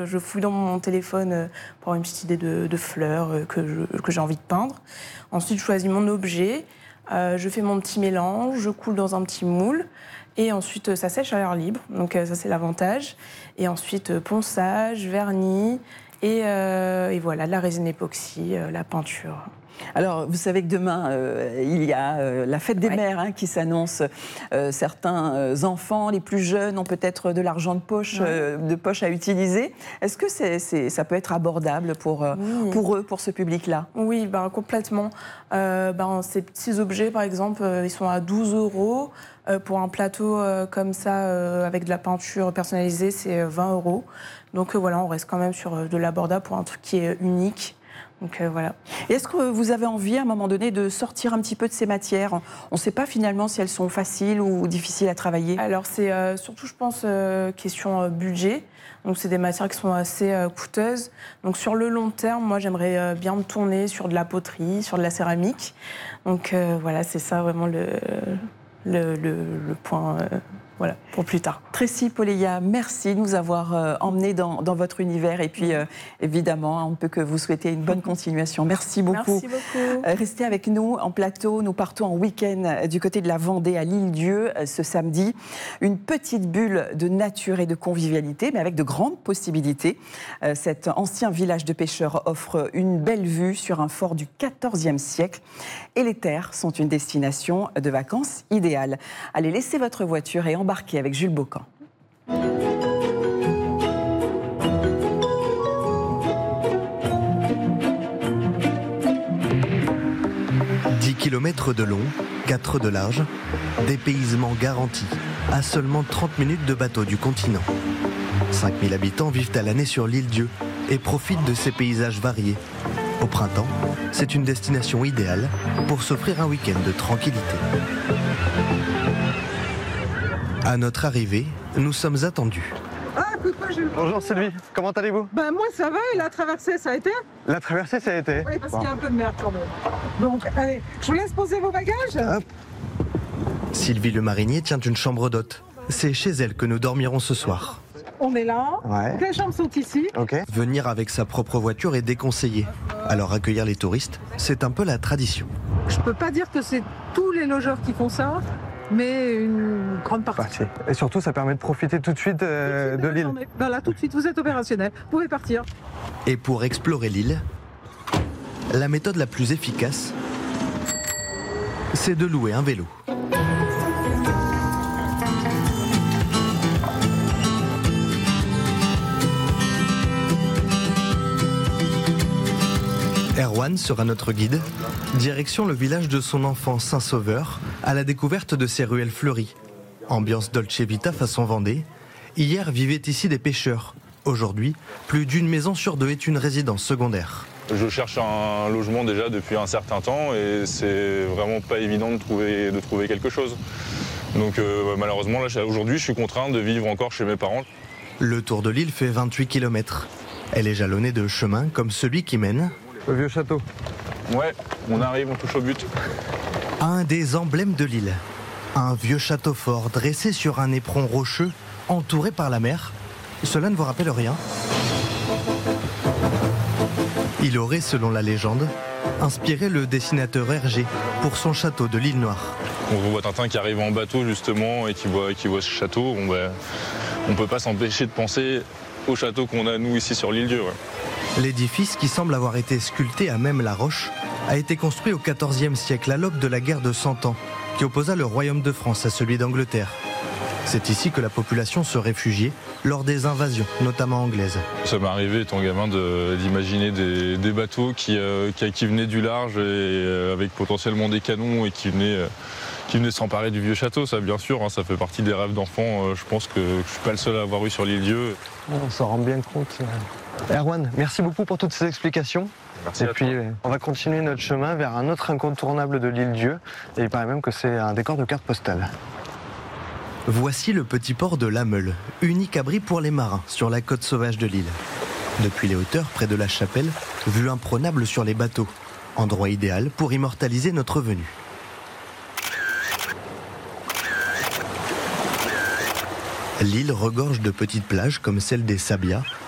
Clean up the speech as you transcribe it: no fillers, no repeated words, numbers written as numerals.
je fouille dans mon téléphone pour avoir une petite idée de fleurs que j'ai envie de peindre. Ensuite, je choisis mon objet, je fais mon petit mélange, je coule dans un petit moule. Et ensuite, ça sèche à l'air libre, donc ça c'est l'avantage. Et ensuite, ponçage, vernis et voilà, la résine époxy, la peinture. Alors, vous savez que demain, il y a la fête des mères qui s'annonce. Certains enfants, les plus jeunes, ont peut-être de l'argent de poche à utiliser. Est-ce que ça peut être abordable pour eux, pour ce public-là? Oui, complètement. Ces petits objets, par exemple, ils sont à 12 €. Pour un plateau comme ça, avec de la peinture personnalisée, c'est 20 €. Donc voilà, on reste quand même sur de l'abordable pour un truc qui est unique. Donc voilà. Et est-ce que vous avez envie à un moment donné de sortir un petit peu de ces matières? On ne sait pas finalement si elles sont faciles ou difficiles à travailler. Alors c'est surtout, je pense, question budget. Donc c'est des matières qui sont assez coûteuses. Donc sur le long terme, moi j'aimerais bien me tourner sur de la poterie, sur de la céramique. Donc voilà, c'est ça vraiment le point voilà, pour plus tard. Tracy Poléa, merci de nous avoir emmenés dans votre univers. Et puis, évidemment, on ne peut que vous souhaiter une bonne continuation. Merci beaucoup. Merci beaucoup. Restez avec nous en plateau. Nous partons en week-end du côté de la Vendée, à l'Île-Dieu, ce samedi. Une petite bulle de nature et de convivialité, mais avec de grandes possibilités. Cet ancien village de pêcheurs offre une belle vue sur un fort du XIVe siècle. Et les terres sont une destination de vacances idéale. Allez, laissez votre voiture et embarquez avec Jules Bocan. 10 km de long, 4 de large, dépaysement garanti, à seulement 30 minutes de bateau du continent. 5000 habitants vivent à l'année sur l'Île-Dieu et profitent de ces paysages variés. Au printemps, c'est une destination idéale pour s'offrir un week-end de tranquillité. À notre arrivée, nous sommes attendus. Ah, coucou Jules. Bonjour Sylvie, comment allez-vous? Ben moi ça va, et la traversée ça a été? La traversée ça a été? Oui, parce qu'il y a un peu de merde quand même. Donc allez, je vous laisse poser vos bagages. Hop. Sylvie le marinier tient une chambre d'hôte. C'est chez elle que nous dormirons ce soir. On est là, les chambres sont ici. Okay. Venir avec sa propre voiture est déconseillé. Alors accueillir les touristes, c'est un peu la tradition. Je peux pas dire que c'est tous les logeurs qui font ça, mais une grande partie. Et surtout, ça permet de profiter tout de suite de l'île. Ben là, tout de suite, vous êtes opérationnel. Vous pouvez partir. Et pour explorer l'île, la méthode la plus efficace, c'est de louer un vélo. Erwan sera notre guide, direction le village de son enfant Saint-Sauveur, à la découverte de ses ruelles fleuries. Ambiance Dolce Vita façon Vendée. Hier vivaient ici des pêcheurs. Aujourd'hui, plus d'une maison sur deux est une résidence secondaire. Je cherche un logement déjà depuis un certain temps et c'est vraiment pas évident de trouver quelque chose. Donc malheureusement, là, aujourd'hui, je suis contraint de vivre encore chez mes parents. Le tour de l'île fait 28 km. Elle est jalonnée de chemins comme celui qui mène... au vieux château. Ouais, on arrive, on touche au but. Un des emblèmes de l'île. Un vieux château fort dressé sur un éperon rocheux, entouré par la mer. Cela ne vous rappelle rien? Il aurait, selon la légende, inspiré le dessinateur Hergé pour son château de l'île Noire. On voit Tintin qui arrive en bateau justement et qui voit ce château. On peut pas s'empêcher de penser au château qu'on a nous ici sur l'Île-Dieu. Ouais. L'édifice, qui semble avoir été sculpté à même la roche, a été construit au XIVe siècle à l'aube de la guerre de 100 ans, qui opposa le royaume de France à celui d'Angleterre. C'est ici que la population se réfugiait lors des invasions, notamment anglaises. Ça m'est arrivé, étant gamin, d'imaginer des bateaux qui venaient du large et avec potentiellement des canons et qui venaient s'emparer du vieux château. Ça, bien sûr, ça fait partie des rêves d'enfant. Je pense que je ne suis pas le seul à avoir eu sur l'Île-Dieu. On s'en rend bien compte. Erwan, merci beaucoup pour toutes ces explications. Merci. Et puis, on va continuer notre chemin vers un autre incontournable de l'Île-Dieu. Et il paraît même que c'est un décor de carte postale. Voici le petit port de La Meule, unique abri pour les marins sur la côte sauvage de l'île. Depuis les hauteurs, près de la chapelle, vue imprenable sur les bateaux. Endroit idéal pour immortaliser notre venue. L'île regorge de petites plages comme celle des Sabias,